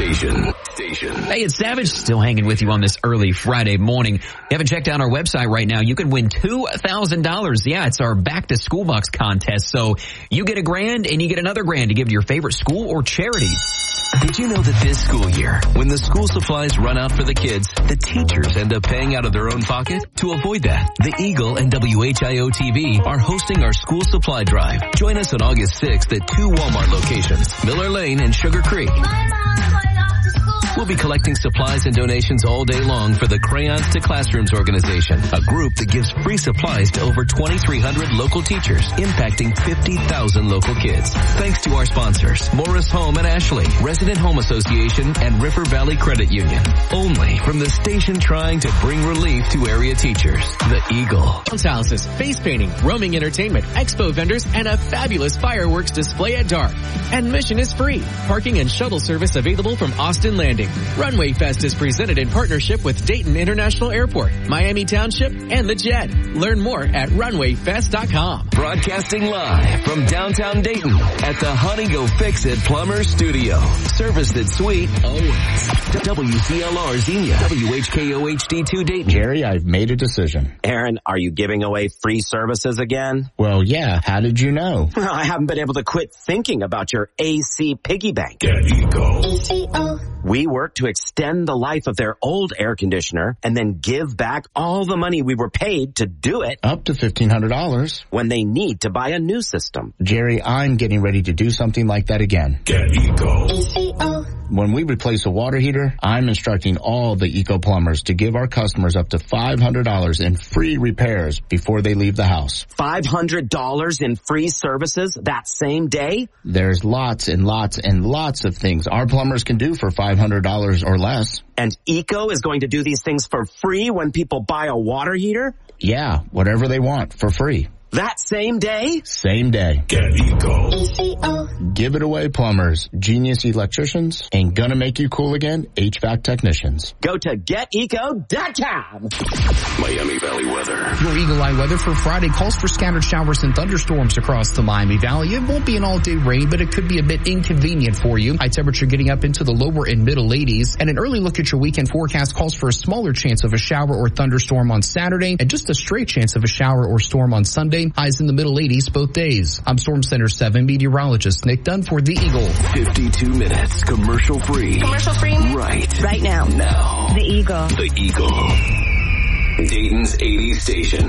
Station. Hey, it's Savage. Still hanging with you on this early Friday morning. If you haven't checked out our website right now, you can win $2,000. Yeah, it's our Back to School Bucks contest. So you get $1,000 and you get another $1,000 to give to your favorite school or charity. Did you know that this school year, when the school supplies run out for the kids, the teachers end up paying out of their own pocket? To avoid that, the Eagle and WHIO-TV are hosting our school supply drive. Join us on August 6th at 2 Walmart locations, Miller Lane and Sugar Creek. We'll be collecting supplies and donations all day long for the Crayons to Classrooms organization, a group that gives free supplies to over 2,300 local teachers, impacting 50,000 local kids. Thanks to our sponsors, Morris Home and Ashley, Resident Home Association, and River Valley Credit Union. Only from the station trying to bring relief to area teachers. The Eagle. Bounce houses, face painting, roaming entertainment, expo vendors, and a fabulous fireworks display at dark. Admission is free. Parking and shuttle service available from Austin Landing. Runway Fest is presented in partnership with Dayton International Airport, Miami Township, and The Jet. Learn more at runwayfest.com. Broadcasting live from downtown Dayton at the Honey Go Fix It Plumber Studio. Serviced at Sweet always. WCLR Xenia, WHKO HD2 Dayton. Jerry, I've made a decision. Aaron, are you giving away free services again? Well, yeah. How did you know? I haven't been able to quit thinking about your AC piggy bank. Get Eco. ECO. We work to extend the life of their old air conditioner and then give back all the money we were paid to do it. Up to $1,500. When they need to buy a new system. Jerry, I'm getting ready to do something like that again. Get Eco. ECO. When we replace a water heater, I'm instructing all the Eco plumbers to give our customers up to $500 in free repairs before they leave the house. $500 in free services that same day? There's lots and lots and lots of things our plumbers can do for $500 or less. And Eco is going to do these things for free when people buy a water heater? Yeah, whatever they want for free. That same day? Same day. Get Eco. ECO. Give it away, plumbers, genius electricians, and gonna make you cool again, HVAC technicians. Go to geteco.com. Miami Valley weather. Your Eagle Eye weather for Friday calls for scattered showers and thunderstorms across the Miami Valley. It won't be an all-day rain, but it could be a bit inconvenient for you. High temperature getting up into the lower and middle 80s. And an early look at your weekend forecast calls for a smaller chance of a shower or thunderstorm on Saturday and just a straight chance of a shower or storm on Sunday. Highs in the middle 80s both days. I'm Storm Center 7 meteorologist Nick Dunn for The Eagle. 52 minutes commercial free. Commercial free? Right. Right now. Now. The Eagle. The Eagle. Dayton's 80s station.